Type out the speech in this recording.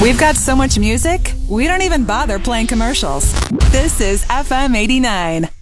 We've got so much music, we don't even bother playing commercials. This is FM 89.